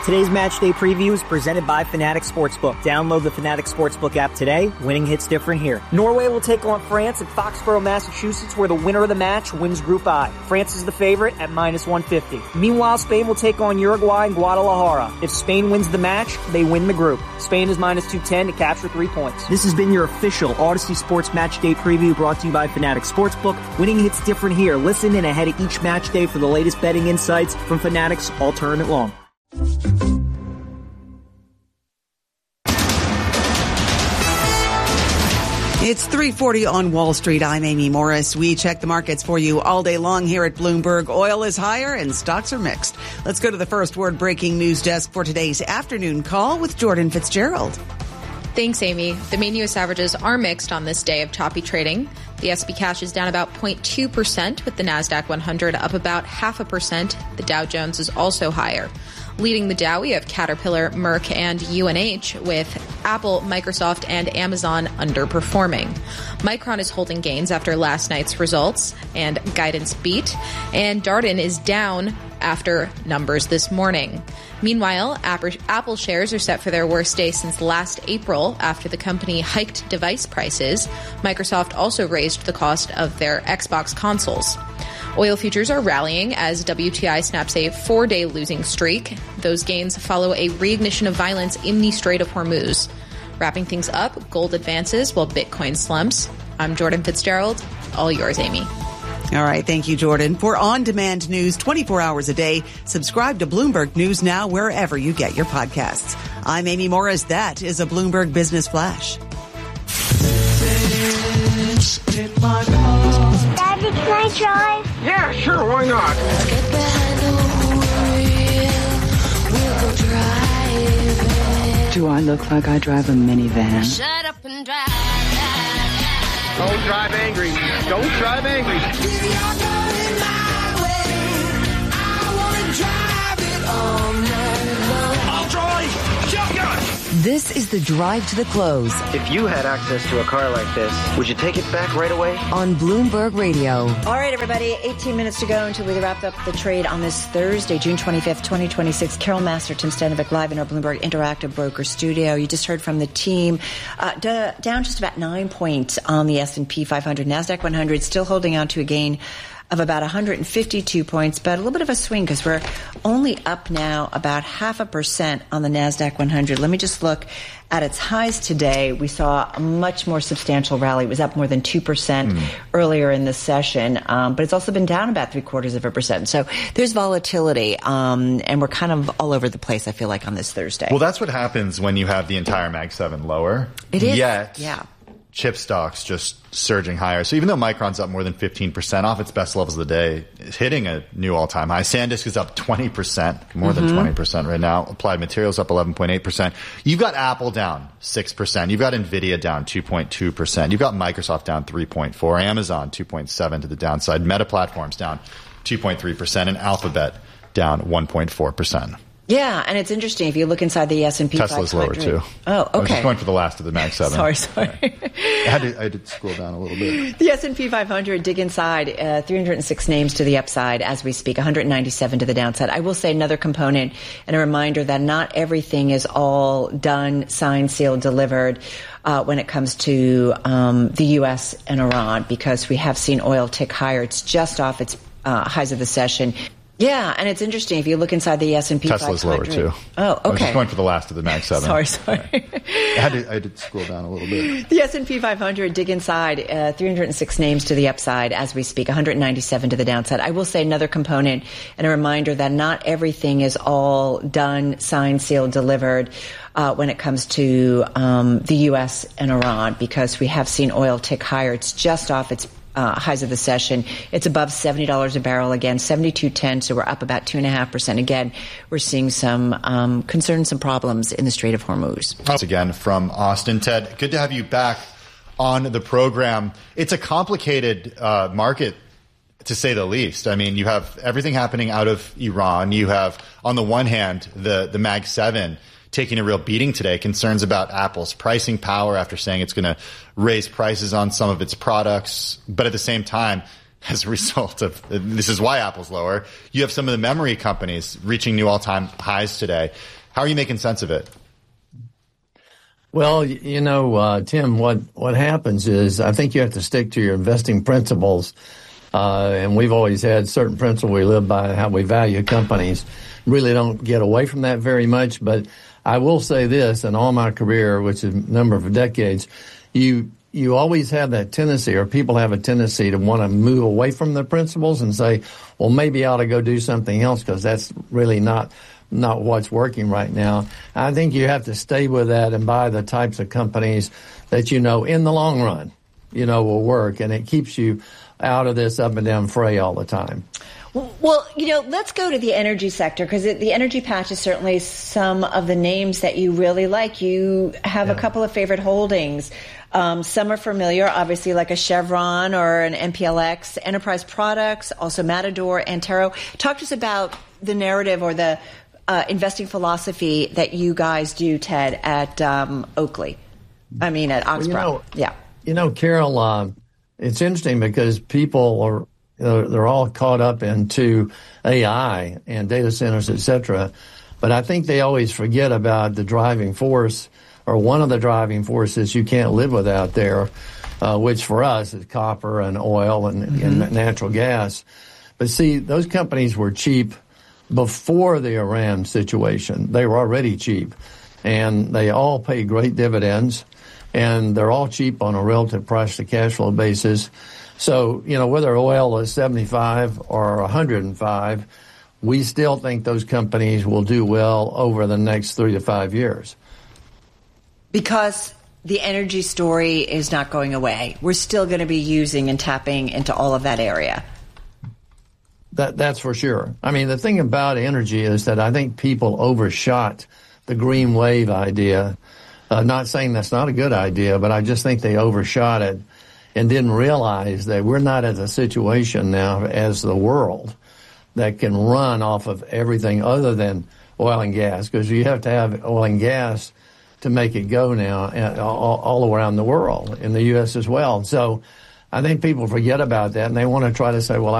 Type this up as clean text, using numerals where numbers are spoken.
Today's match day preview is presented by Fanatics Sportsbook. Download the Fanatics Sportsbook app today. Winning hits different here. Norway will take on France at Foxborough, Massachusetts, where the winner of the match wins Group I. France is the favorite at -150. Meanwhile, Spain will take on Uruguay in Guadalajara. If Spain wins the match, they win the group. Spain is -210 to capture 3 points. This has been your official Odyssey Sports Match Day preview brought to you by Fanatics Sportsbook. Winning hits different here. Listen in ahead of each match day for the latest betting insights from Fanatics all tournament long. It's 3:40 on Wall Street. I'm Amy Morris. We check the markets for you all day long here at Bloomberg. Oil is higher and stocks are mixed. Let's go to the First Word breaking news desk for today's afternoon call with Jordan Fitzgerald. Thanks, Amy. The main U.S. averages are mixed on this day of choppy trading. The S&P cash is down about 0.2%, with the NASDAQ 100 up about 0.5%. The Dow Jones is also higher. Leading the Dow, we have Caterpillar, Merck, and UNH, with Apple, Microsoft, and Amazon underperforming. Micron is holding gains after last night's results and guidance beat, and Darden is down after numbers this morning. Meanwhile, Apple shares are set for their worst day since last April after the company hiked device prices. Microsoft also raised the cost of their Xbox consoles. Oil futures are rallying as WTI snaps a 4-day losing streak. Those gains follow a reignition of violence in the Strait of Hormuz. Wrapping things up, gold advances while Bitcoin slumps. I'm Jordan Fitzgerald. All yours, Amy. All right. Thank you, Jordan. For on-demand news 24 hours a day, subscribe to Bloomberg News Now wherever you get your podcasts. I'm Amy Morris. That is a Bloomberg Business Flash. Daddy, can I drive? Yeah, sure, why not? Let's get behind the wheel. We'll go driving. Do I look like I drive a minivan? Shut up and drive. Don't drive angry. Don't drive angry. You're going my way. I want to drive it all night long. I'll drive. Shotgun. This is the Drive to the Close If you had access to a car like this, would you take it back right away? on Bloomberg Radio. All right, everybody, 18 minutes to go until we wrap up the trade on this Thursday, June 25th, 2026. Carol Master, Tim Stanovic, live in our Bloomberg Interactive Broker Studio. You just heard from the team. Down just about 9 points on the S&P 500. NASDAQ 100 still holding on to a gain of about 152 points, but a little bit of a swing because we're only up now about 0.5% on the NASDAQ 100. Let me just look at its highs today. We saw a much more substantial rally. It was up more than 2% earlier in the session, but it's also been down about 0.75%. So there's volatility, and we're kind of all over the place, I feel like, on this Thursday. Well, that's what happens when you have the entire Mag 7 lower. It is. Yet, Yeah. chip stocks just surging higher. So even though Micron's up more than 15% off its best levels of the day, it's hitting a new all-time high. SanDisk is up 20%, more than 20% right now. Applied Materials up 11.8%. You've got Apple down 6%. You've got Nvidia down 2.2%. You've got Microsoft down 3.4%. Amazon 2.7% to the downside. Meta Platforms down 2.3%. And Alphabet down 1.4%. Yeah, and it's interesting if you look inside the S&P 500. Tesla's lower too. Oh, okay. I was just going for the last of the Mag 7. Sorry. I had to scroll down a little bit. The S&P 500, dig inside, 306 names to the upside as we speak, 197 to the downside. I will say another component and a reminder that not everything is all done, signed, sealed, delivered when it comes to the U.S. and Iran, because we have seen oil tick higher. It's just off its highs of the session. Yeah, and it's interesting if you look inside the S&P 500. Tesla's lower too. Oh, okay. I was just going for the last of the Mag 7. Sorry. I had to scroll down a little bit. The S&P 500, dig inside, 306 names to the upside as we speak, 197 to the downside. I will say another component and a reminder that not everything is all done, signed, sealed, delivered when it comes to the U.S. and Iran, because we have seen oil tick higher. It's just off its highs of the session. It's above $70 a barrel again, 72.10, so we're up about 2.5%. Again, we're seeing some concerns, some problems in the Strait of Hormuz. Once again from Austin. Ted, good to have you back on the program. It's a complicated market, to say the least. I mean, you have everything happening out of Iran. You have, on the one hand, the Mag 7 taking a real beating today, concerns about Apple's pricing power after saying it's going to raise prices on some of its products. But at the same time, as a result of this is why Apple's lower. You have some of the memory companies reaching new all-time highs today. How are you making sense of it? Well, Tim, what happens is I think you have to stick to your investing principles. And we've always had certain principles we live by, how we value companies. Really don't get away from that very much. But I will say this, in all my career, which is a number of decades, you always have that tendency, or people have a tendency to want to move away from the principles and say, well, maybe I ought to go do something else because that's really not what's working right now. I think you have to stay with that and buy the types of companies that in the long run, will work, and it keeps you out of this up and down fray all the time. Well, let's go to the energy sector, because the energy patch is certainly some of the names that you really like. You have a couple of favorite holdings. Some are familiar, obviously, like a Chevron or an MPLX, Enterprise Products, also Matador, Antero. Talk to us about the narrative or the investing philosophy that you guys do, Ted, at Oakley. At Oxbrook. Carol, it's interesting because people are, they're all caught up into AI and data centers, et cetera. But I think they always forget about the driving force, or one of the driving forces you can't live without there, which for us is copper and oil and natural gas. But see, those companies were cheap before the Iran situation. They were already cheap, and they all pay great dividends, and they're all cheap on a relative price to cash flow basis. So, whether oil is 75 or 105, we still think those companies will do well over the next 3 to 5 years. Because the energy story is not going away. We're still going to be using and tapping into all of that area. That's for sure. The thing about energy is that I think people overshot the green wave idea. Not saying that's not a good idea, but I just think they overshot it and didn't realize that we're not at a situation now as the world that can run off of everything other than oil and gas, because you have to have oil and gas to make it go now all around the world, in the U.S. as well. So I think people forget about that, and they want to try to say, well,